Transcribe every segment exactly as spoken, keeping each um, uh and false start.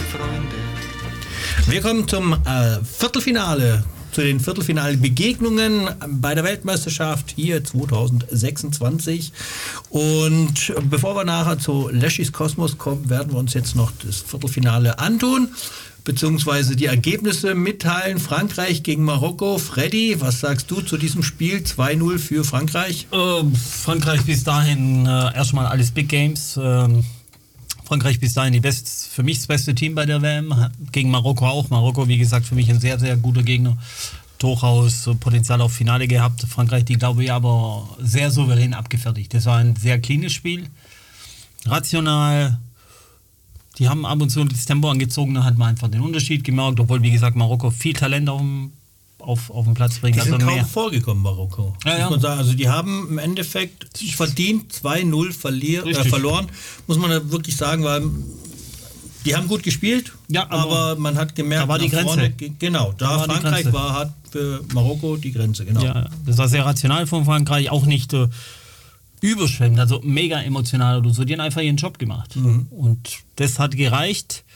Freunde. Wir kommen zum äh, Viertelfinale, zu den Viertelfinalbegegnungen bei der Weltmeisterschaft hier zwanzig sechsundzwanzig. Und bevor wir nachher zu Leschis Kosmos kommen, werden wir uns jetzt noch das Viertelfinale antun, beziehungsweise die Ergebnisse mitteilen. Frankreich gegen Marokko. Freddy, was sagst du zu diesem Spiel? zwei null für Frankreich. Äh, Frankreich bis dahin äh, erstmal alles Big Games. Ähm, Frankreich bis dahin die best, für mich das beste Team bei der W M. Gegen Marokko auch. Marokko, wie gesagt, für mich ein sehr, sehr guter Gegner. Durchaus Potenzial auf Finale gehabt. Frankreich, die glaube ich aber sehr souverän abgefertigt. Das war ein sehr cleanes Spiel. Rational. Die haben ab und zu das Tempo angezogen, da hat man einfach den Unterschied gemerkt, obwohl, wie gesagt, Marokko viel Talent auf dem, auf, auf den Platz bringt. Die sind also kaum mehr. vorgekommen, Marokko. Ja, muss ja. man sagen. Also die haben im Endeffekt verdient zwei null verlier, äh, verloren, muss man da wirklich sagen, weil die haben gut gespielt, ja, aber, aber man hat gemerkt, da war die Grenze. Vorne, genau, da, da war Frankreich war hat für Marokko die Grenze, genau. Ja, das war sehr rational von Frankreich, auch nicht äh, überschwemmend, also mega emotional oder so. Die haben einfach ihren Job gemacht. Mhm. Und das hat gereicht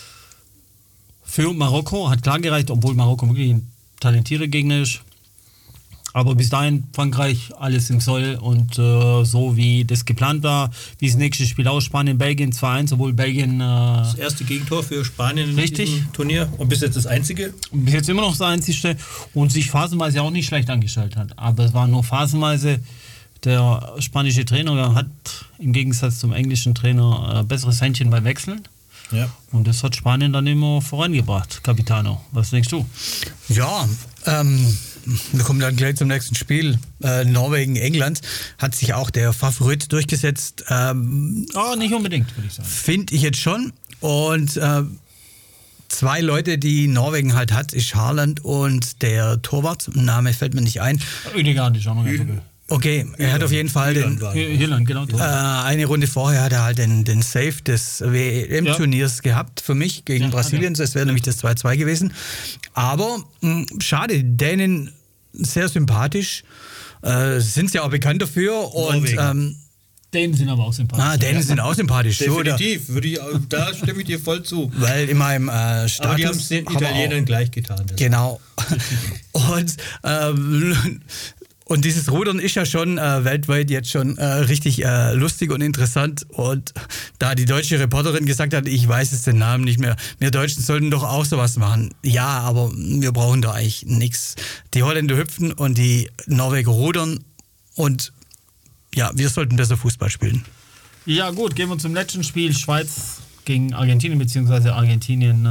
für Marokko, hat klar gereicht, obwohl Marokko wirklich ein talentierter Gegner ist. Aber bis dahin Frankreich alles im Soll und äh, so wie das geplant war, wie das nächste Spiel aus, Spanien, Belgien zwei eins, obwohl Belgien... Äh, das erste Gegentor für Spanien in richtig. diesem Turnier und bis jetzt das einzige. Bis jetzt immer noch das einzige und sich phasenweise auch nicht schlecht angestellt hat. Aber es war nur phasenweise, der spanische Trainer hat im Gegensatz zum englischen Trainer ein besseres Händchen beim Wechseln. Ja. Und das hat Spanien dann immer vorangebracht, Capitano. Was denkst du? Ja, ähm, wir kommen dann gleich zum nächsten Spiel. Äh, Norwegen, England hat sich auch der Favorit durchgesetzt. Ähm, oh, nicht unbedingt, würde ich sagen. Finde ich jetzt schon. Und äh, zwei Leute, die Norwegen halt hat, ist Haaland und der Torwart. Name fällt mir nicht ein. Ødegaard ist auch noch ganz okay. Okay, er hat auf jeden Fall den, Irland, genau, äh, eine Runde vorher hat er halt den, den Save des W M-Turniers ja. gehabt für mich gegen ja, Brasilien. Das wäre nämlich das zwei zwei gewesen. Aber mh, schade, Dänen sehr sympathisch, äh, sind sie auch bekannt dafür. Und ähm, Dänen sind aber auch sympathisch. Ah, Dänen sind auch sympathisch. Definitiv, würde ich, da stimme ich dir voll zu. Weil in meinem äh, Status... Aber die haben es den Italienern gleich getan. Genau. Und ähm, Und dieses Rudern ist ja schon äh, weltweit jetzt schon äh, richtig äh, lustig und interessant. Und da die deutsche Reporterin gesagt hat, ich weiß jetzt den Namen nicht mehr, wir Deutschen sollten doch auch sowas machen. Ja, aber wir brauchen da eigentlich nichts. Die Holländer hüpfen und die Norweger rudern. Und ja, wir sollten besser Fußball spielen. Ja gut, gehen wir zum letzten Spiel. Schweiz gegen Argentinien, beziehungsweise Argentinien